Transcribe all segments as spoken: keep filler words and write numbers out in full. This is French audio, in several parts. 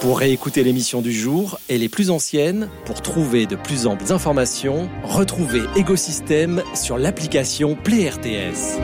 Pour réécouter l'émission du jour et les plus anciennes, pour trouver de plus amples informations, retrouvez Écosystème sur l'application Play R T S.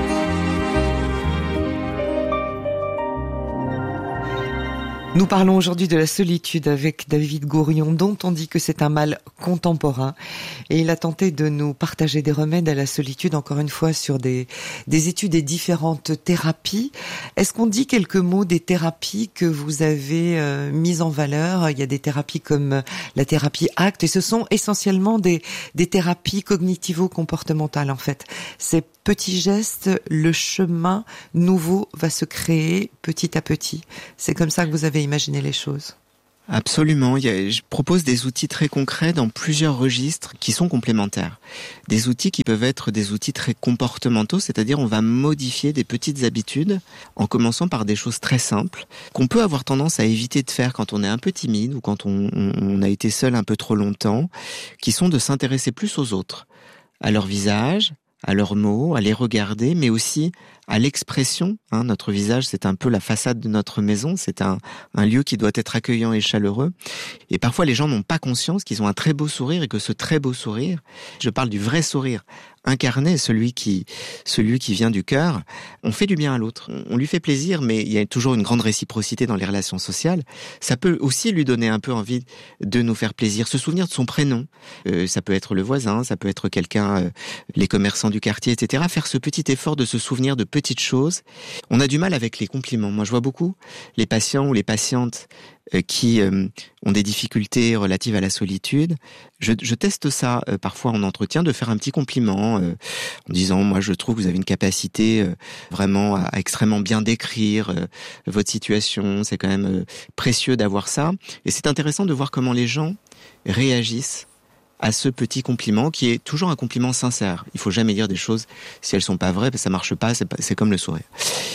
Nous parlons aujourd'hui de la solitude avec David Gourion, dont on dit que c'est un mal contemporain. Et il a tenté de nous partager des remèdes à la solitude, encore une fois, sur des, des études et différentes thérapies. Est-ce qu'on dit quelques mots des thérapies que vous avez euh, mises en valeur ? Il y a des thérapies comme la thérapie ACT, et ce sont essentiellement des, des thérapies cognitivo-comportementales, en fait. Ces petits gestes, le chemin nouveau va se créer petit à petit. C'est comme ça que vous avez imaginé les choses. Absolument. Il y a, je propose des outils très concrets dans plusieurs registres qui sont complémentaires. Des outils qui peuvent être des outils très comportementaux, c'est-à-dire on va modifier des petites habitudes en commençant par des choses très simples qu'on peut avoir tendance à éviter de faire quand on est un peu timide ou quand on, on, on a été seul un peu trop longtemps, qui sont de s'intéresser plus aux autres, à leur visage, à leurs mots, à les regarder, mais aussi à l'expression. Hein, notre visage, c'est un peu la façade de notre maison, c'est un, un lieu qui doit être accueillant et chaleureux. Et parfois, les gens n'ont pas conscience qu'ils ont un très beau sourire et que ce très beau sourire, je parle du vrai sourire, incarné, celui qui, celui qui vient du cœur, on fait du bien à l'autre. On lui fait plaisir, mais il y a toujours une grande réciprocité dans les relations sociales. Ça peut aussi lui donner un peu envie de nous faire plaisir. Se souvenir de son prénom, euh, ça peut être le voisin, ça peut être quelqu'un, euh, les commerçants du quartier, et cetera. Faire ce petit effort de se souvenir de petites choses. On a du mal avec les compliments. Moi, je vois beaucoup les patients ou les patientes euh, qui euh, ont des difficultés relatives à la solitude. Je, je teste ça euh, parfois en entretien, de faire un petit compliment euh, en disant, moi, je trouve que vous avez une capacité euh, vraiment à, à extrêmement bien décrire euh, votre situation. C'est quand même euh, précieux d'avoir ça. Et c'est intéressant de voir comment les gens réagissent à ce petit compliment qui est toujours un compliment sincère. Il faut jamais dire des choses si elles sont pas vraies, parce que ça marche pas, c'est, pas, c'est comme le sourire.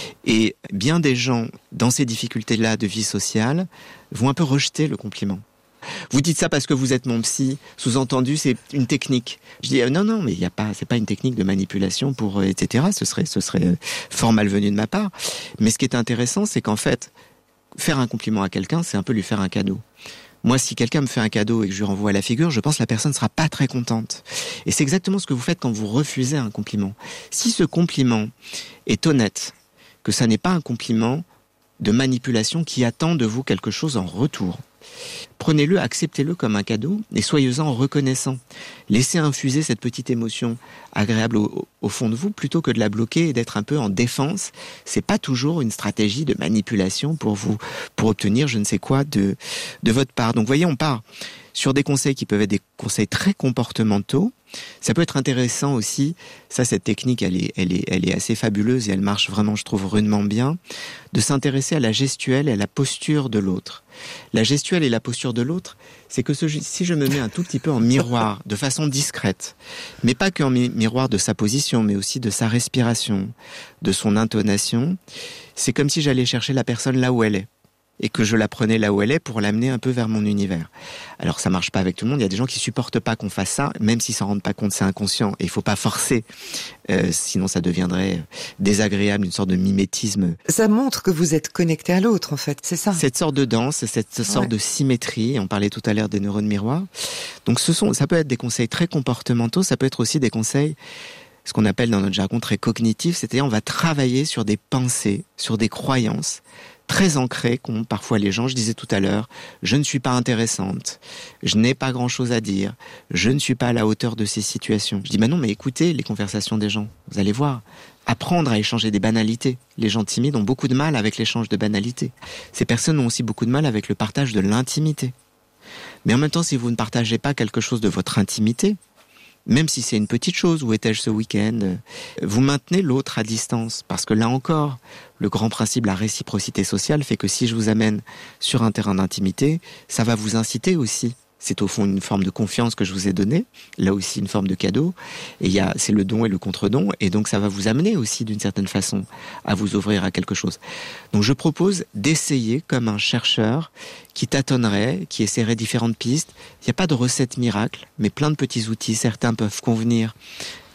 Et bien des gens, dans ces difficultés-là de vie sociale, vont un peu rejeter le compliment. Vous dites ça parce que vous êtes mon psy, sous-entendu, c'est une technique. Je dis, euh, non, non, mais il y a pas, c'est pas une technique de manipulation pour, euh, et cetera. Ce serait, ce serait fort malvenu de ma part. Mais ce qui est intéressant, c'est qu'en fait, faire un compliment à quelqu'un, c'est un peu lui faire un cadeau. Moi, si quelqu'un me fait un cadeau et que je lui renvoie la figure, je pense que la personne ne sera pas très contente. Et c'est exactement ce que vous faites quand vous refusez un compliment. Si ce compliment est honnête, que ça n'est pas un compliment de manipulation qui attend de vous quelque chose en retour, prenez-le, acceptez-le comme un cadeau et soyez-en reconnaissant. Laissez infuser cette petite émotion agréable au, au fond de vous plutôt que de la bloquer et d'être un peu en défense. C'est pas toujours une stratégie de manipulation pour vous, pour obtenir je ne sais quoi de, de votre part. Donc, voyez, on part sur des conseils qui peuvent être des conseils très comportementaux. Ça peut être intéressant aussi, ça, cette technique, elle est, elle est, elle est assez fabuleuse et elle marche vraiment, je trouve, rudement bien, de s'intéresser à la gestuelle et à la posture de l'autre. La gestuelle et la posture de l'autre, c'est que ce, si je me mets un tout petit peu en miroir, de façon discrète, mais pas qu'en mi- miroir de sa position, mais aussi de sa respiration, de son intonation, c'est comme si j'allais chercher la personne là où elle est. Et que je la prenais là où elle est pour l'amener un peu vers mon univers. Alors ça marche pas avec tout le monde, il y a des gens qui supportent pas qu'on fasse ça, même s'ils s'en rendent pas compte, c'est inconscient, et il faut pas forcer, euh, sinon ça deviendrait désagréable, une sorte de mimétisme. Ça montre que vous êtes connecté à l'autre, en fait, c'est ça. Cette sorte de danse, cette sorte ouais. de symétrie, on parlait tout à l'heure des neurones miroirs, donc ce sont, ça peut être des conseils très comportementaux, ça peut être aussi des conseils, ce qu'on appelle dans notre jargon très cognitif, c'est-à-dire on va travailler sur des pensées, sur des croyances, très ancrés qu'ont parfois les gens. Je disais tout à l'heure, je ne suis pas intéressante, je n'ai pas grand-chose à dire, je ne suis pas à la hauteur de ces situations. Je dis, bah non, mais écoutez les conversations des gens, vous allez voir. Apprendre à échanger des banalités. Les gens timides ont beaucoup de mal avec l'échange de banalités. Ces personnes ont aussi beaucoup de mal avec le partage de l'intimité. Mais en même temps, si vous ne partagez pas quelque chose de votre intimité, même si c'est une petite chose, où étais-je ce week-end, vous maintenez l'autre à distance. Parce que là encore, le grand principe, la réciprocité sociale, fait que si je vous amène sur un terrain d'intimité, ça va vous inciter aussi. C'est au fond une forme de confiance que je vous ai donnée, là aussi une forme de cadeau, et il y a, c'est le don et le contre-don, et donc ça va vous amener aussi d'une certaine façon à vous ouvrir à quelque chose. Donc je propose d'essayer comme un chercheur qui tâtonnerait, qui essaierait différentes pistes. Il n'y a pas de recette miracle, mais plein de petits outils, certains peuvent convenir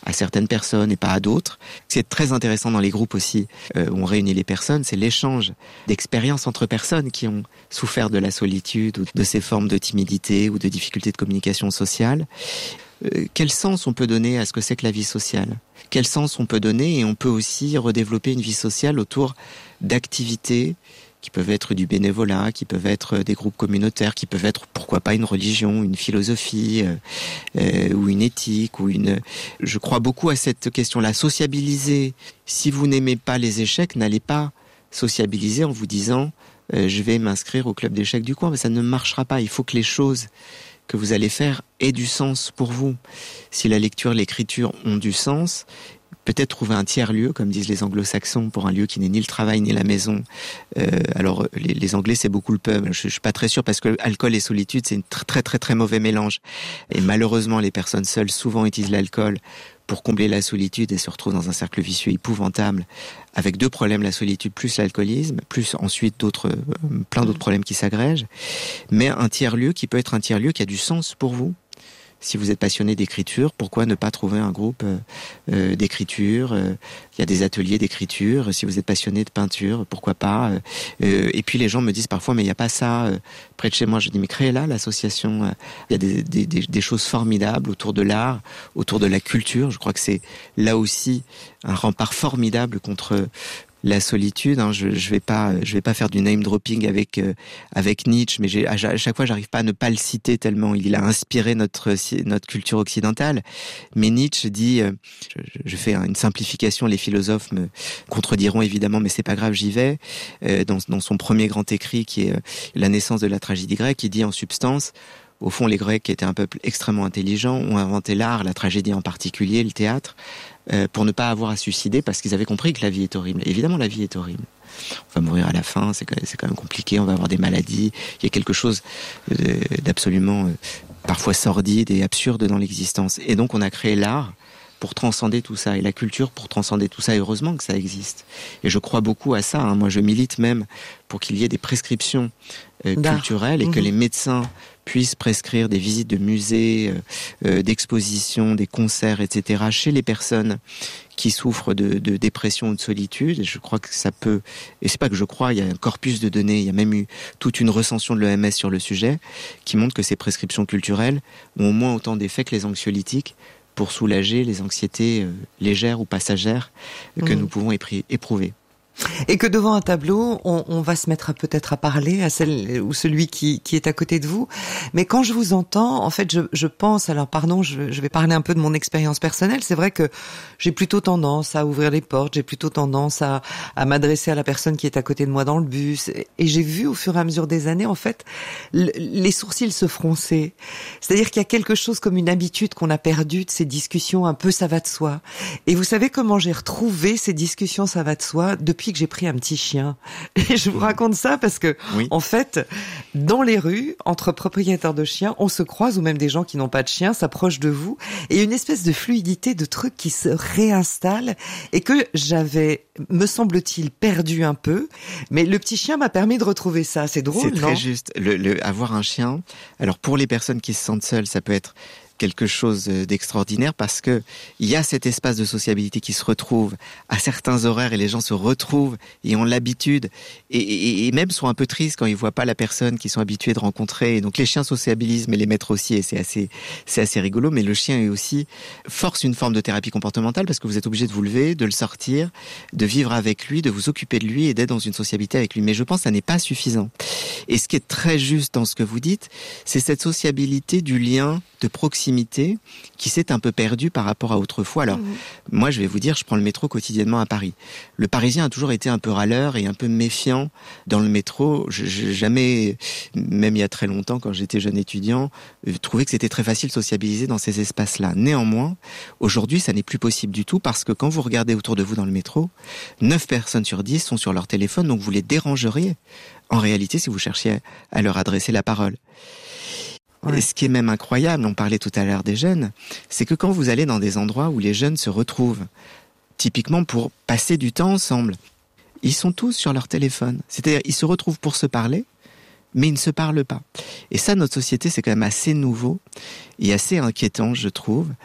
à certaines personnes et pas à d'autres. Ce qui est très intéressant dans les groupes aussi, euh, où on réunit les personnes, c'est l'échange d'expériences entre personnes qui ont souffert de la solitude ou de ces formes de timidité ou de difficultés de communication sociale. Euh, quel sens on peut donner à ce que c'est que la vie sociale ? Quel sens on peut donner ? Et on peut aussi redévelopper une vie sociale autour d'activités qui peuvent être du bénévolat, qui peuvent être des groupes communautaires, qui peuvent être, pourquoi pas, une religion, une philosophie, euh, euh, ou une éthique, ou une... Je crois beaucoup à cette question-là. Sociabiliser. Si vous n'aimez pas les échecs, n'allez pas sociabiliser en vous disant euh, « je vais m'inscrire au club d'échecs du coin ». Mais ça ne marchera pas. Il faut que les choses que vous allez faire aient du sens pour vous. Si la lecture, l'écriture ont du sens, peut-être trouver un tiers-lieu, comme disent les anglo-saxons, pour un lieu qui n'est ni le travail ni la maison. Euh, alors, les, les anglais, c'est beaucoup le pub. Je, je suis pas très sûr, parce que alcool et solitude, c'est un très, très, très, très mauvais mélange. Et malheureusement, les personnes seules souvent utilisent l'alcool pour combler la solitude et se retrouvent dans un cercle vicieux épouvantable, avec deux problèmes, la solitude plus l'alcoolisme, plus ensuite d'autres, euh, plein d'autres problèmes qui s'agrègent. Mais un tiers-lieu qui peut être un tiers-lieu qui a du sens pour vous. Si vous êtes passionné d'écriture, pourquoi ne pas trouver un groupe euh, d'écriture ? euh, Il y a des ateliers d'écriture. Si vous êtes passionné de peinture, pourquoi pas ? euh, Et puis les gens me disent parfois, mais il n'y a pas ça euh, près de chez moi. Je dis, mais créez-la, l'association. Il y a des, des, des, des choses formidables autour de l'art, autour de la culture. Je crois que c'est là aussi un rempart formidable contre la solitude. Hein. Je, je vais pas, je vais pas faire du name dropping avec euh, avec Nietzsche, mais j'ai, à, à chaque fois, j'arrive pas à ne pas le citer tellement il a inspiré notre notre culture occidentale. Mais Nietzsche dit, euh, je, je fais une simplification, les philosophes me contrediront évidemment, mais c'est pas grave, j'y vais. Euh, dans, dans son premier grand écrit, qui est euh, La naissance de la tragédie grecque, il dit en substance, au fond, les Grecs, qui étaient un peuple extrêmement intelligent, ont inventé l'art, la tragédie en particulier, le théâtre, euh, pour ne pas avoir à suicider, parce qu'ils avaient compris que la vie est horrible. Et évidemment, la vie est horrible. On va mourir à la fin, c'est quand même, c'est quand même compliqué, on va avoir des maladies. Il y a quelque chose de, d'absolument, euh, parfois sordide et absurde dans l'existence. Et donc, on a créé l'art pour transcender tout ça, et la culture pour transcender tout ça. Et heureusement que ça existe. Et je crois beaucoup à ça. Hein. Moi, je milite même pour qu'il y ait des prescriptions euh, culturelles et mmh. que les médecins puissent prescrire des visites de musées, euh, d'expositions, des concerts, et cetera chez les personnes qui souffrent de, de dépression ou de solitude. Et je crois que ça peut, et c'est pas que je crois, il y a un corpus de données, il y a même eu toute une recension de l'O M S sur le sujet, qui montre que ces prescriptions culturelles ont au moins autant d'effets que les anxiolytiques pour soulager les anxiétés euh, légères ou passagères que mmh. nous pouvons épri- éprouver. Et que devant un tableau, on, on va se mettre à, peut-être à parler à celle ou celui qui, qui est à côté de vous. Mais quand je vous entends, en fait, je, je pense, alors pardon, je, je vais parler un peu de mon expérience personnelle. C'est vrai que j'ai plutôt tendance à ouvrir les portes, j'ai plutôt tendance à, à m'adresser à la personne qui est à côté de moi dans le bus. Et j'ai vu au fur et à mesure des années, en fait, le, les sourcils se froncer. C'est-à-dire qu'il y a quelque chose comme une habitude qu'on a perdue de ces discussions un peu ça va de soi. Et vous savez comment j'ai retrouvé ces discussions ça va de soi depuis que j'ai pris un petit chien. Et je vous raconte ça parce que, oui. en fait, dans les rues, entre propriétaires de chiens, on se croise, ou même des gens qui n'ont pas de chien s'approchent de vous, et une espèce de fluidité, de trucs qui se réinstallent, et que j'avais, me semble-t-il, perdu un peu, mais le petit chien m'a permis de retrouver ça. C'est drôle, non ? C'est très juste. Le, le, avoir un chien, alors pour les personnes qui se sentent seules, ça peut être quelque chose d'extraordinaire parce que il y a cet espace de sociabilité qui se retrouve à certains horaires et les gens se retrouvent et ont l'habitude et, et, et même sont un peu tristes quand ils voient pas la personne qu'ils sont habitués de rencontrer. Et donc les chiens sociabilisent, mais les maîtres aussi, et c'est assez, c'est assez rigolo. Mais le chien est aussi force une forme de thérapie comportementale parce que vous êtes obligé de vous lever, de le sortir, de vivre avec lui, de vous occuper de lui et d'être dans une sociabilité avec lui. Mais je pense que ça n'est pas suffisant. Et ce qui est très juste dans ce que vous dites, c'est cette sociabilité du lien de proximité qui s'est un peu perdue par rapport à autrefois. Alors, mmh. moi, je vais vous dire, je prends le métro quotidiennement à Paris. Le Parisien a toujours été un peu râleur et un peu méfiant dans le métro. Je n'ai jamais, même il y a très longtemps, quand j'étais jeune étudiant, trouvé que c'était très facile de sociabiliser dans ces espaces-là. Néanmoins, aujourd'hui, ça n'est plus possible du tout parce que quand vous regardez autour de vous dans le métro, neuf personnes sur dix sont sur leur téléphone, donc vous les dérangeriez en réalité si vous cherchiez à leur adresser la parole. Ouais. Et ce qui est même incroyable, on parlait tout à l'heure des jeunes, c'est que quand vous allez dans des endroits où les jeunes se retrouvent, typiquement pour passer du temps ensemble, ils sont tous sur leur téléphone. C'est-à-dire, ils se retrouvent pour se parler, mais ils ne se parlent pas. Et ça, notre société, c'est quand même assez nouveau et assez inquiétant, je trouve.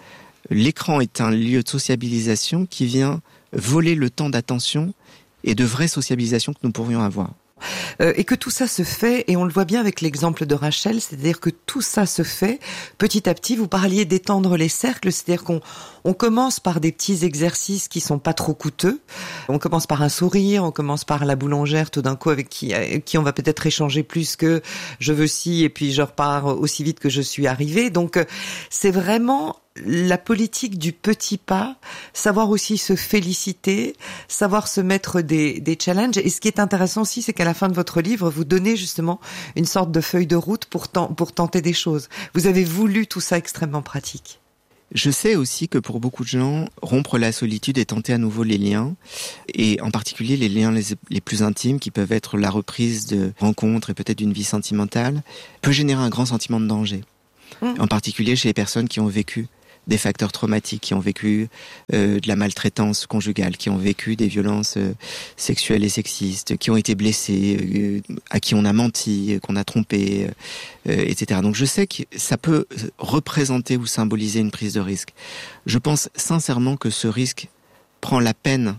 l'écran est un lieu de sociabilisation qui vient voler le temps d'attention et de vraie sociabilisation que nous pourrions avoir. Euh, et que tout ça se fait, et on le voit bien avec l'exemple de Rachel, c'est-à-dire que tout ça se fait petit à petit. Vous parliez d'étendre les cercles, c'est-à-dire qu'on on commence par des petits exercices qui sont pas trop coûteux. On commence par un sourire, on commence par la boulangère tout d'un coup avec qui, avec qui on va peut-être échanger plus que je veux ci et puis je repars aussi vite que je suis arrivée. Donc c'est vraiment la politique du petit pas, savoir aussi se féliciter, savoir se mettre des, des challenges. Et ce qui est intéressant aussi, c'est qu'à la fin de votre livre, vous donnez justement une sorte de feuille de route pour, ten- pour tenter des choses. Vous avez voulu tout ça extrêmement pratique. Je sais aussi que pour beaucoup de gens, rompre la solitude et tenter à nouveau les liens, et en particulier les liens les, les plus intimes, qui peuvent être la reprise de rencontres et peut-être d'une vie sentimentale, peut générer un grand sentiment de danger. Mmh. En particulier chez les personnes qui ont vécu des facteurs traumatiques, qui ont vécu euh, de la maltraitance conjugale, qui ont vécu des violences euh, sexuelles et sexistes, qui ont été blessés, euh, à qui on a menti, qu'on a trompé, euh, et cetera. Donc je sais que ça peut représenter ou symboliser une prise de risque. Je pense sincèrement que ce risque prend la peine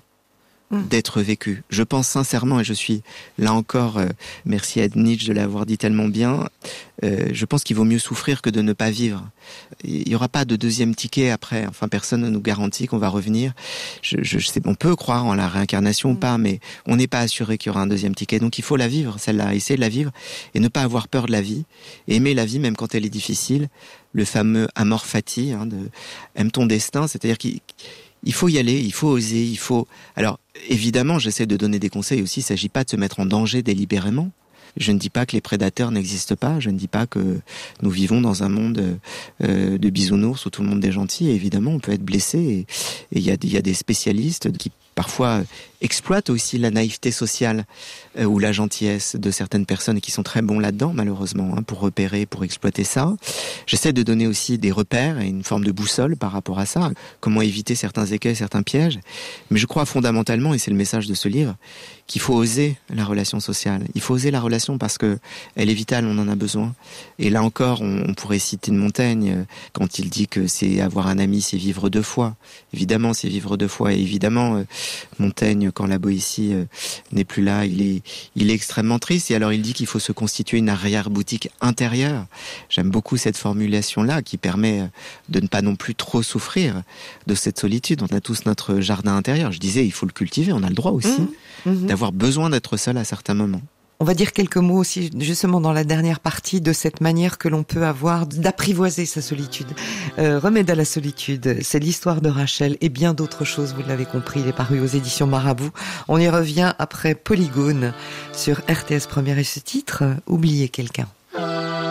d'être vécu. Je pense sincèrement, et je suis là encore, euh, merci à Nietzsche de l'avoir dit tellement bien, euh, je pense qu'il vaut mieux souffrir que de ne pas vivre. Il n'y aura pas de deuxième ticket après, enfin personne ne nous garantit qu'on va revenir. Je, je, je sais, on peut croire en la réincarnation mmh. ou pas, mais on n'est pas assuré qu'il y aura un deuxième ticket, donc il faut la vivre, celle-là, essayer de la vivre, et ne pas avoir peur de la vie, et aimer la vie même quand elle est difficile, le fameux amor fati, hein, de aime ton destin, c'est-à-dire qu'il Il faut y aller, il faut oser, il faut... Alors, évidemment, j'essaie de donner des conseils aussi, il ne s'agit pas de se mettre en danger délibérément. Je ne dis pas que les prédateurs n'existent pas, je ne dis pas que nous vivons dans un monde euh, de bisounours où tout le monde est gentil, et évidemment, on peut être blessé, et il y a, y a des spécialistes qui parfois exploitent aussi la naïveté sociale euh, ou la gentillesse de certaines personnes qui sont très bons là-dedans, malheureusement, hein, pour repérer, pour exploiter ça. J'essaie de donner aussi des repères et une forme de boussole par rapport à ça, comment éviter certains écueils, certains pièges. Mais je crois fondamentalement, et c'est le message de ce livre, qu'il faut oser la relation sociale. Il faut oser la relation parce que elle est vitale, on en a besoin. Et là encore, on, on pourrait citer de Montaigne quand il dit que c'est avoir un ami, c'est vivre deux fois. Évidemment, c'est vivre deux fois. Et évidemment, euh, Montaigne, quand la Boétie euh, n'est plus là, il est, il est extrêmement triste. Et alors, il dit qu'il faut se constituer une arrière-boutique intérieure. J'aime beaucoup cette formulation-là qui permet de ne pas non plus trop souffrir de cette solitude. On a tous notre jardin intérieur. Je disais, il faut le cultiver. On a le droit aussi mmh, mmh. d'avoir besoin d'être seul à certains moments. On va dire quelques mots aussi, justement, dans la dernière partie, de cette manière que l'on peut avoir d'apprivoiser sa solitude. Euh, Remède à la solitude, c'est l'histoire de Rachel et bien d'autres choses, vous l'avez compris, il est paru aux éditions Marabout. On y revient après Polygone sur R T S Première et ce titre, Oublier quelqu'un.